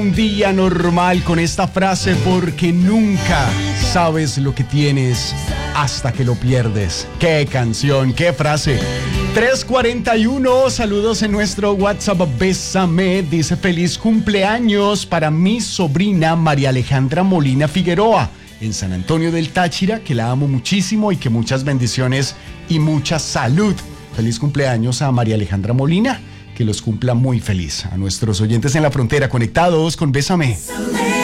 Un día normal con esta frase porque nunca sabes lo que tienes hasta que lo pierdes. ¡Qué canción! ¡Qué frase! 341, saludos en nuestro WhatsApp. Bésame, dice feliz cumpleaños para mi sobrina María Alejandra Molina Figueroa en San Antonio del Táchira, que la amo muchísimo y que muchas bendiciones y mucha salud. Feliz cumpleaños a María Alejandra Molina, que los cumpla muy feliz. A nuestros oyentes en la frontera conectados con Bésame.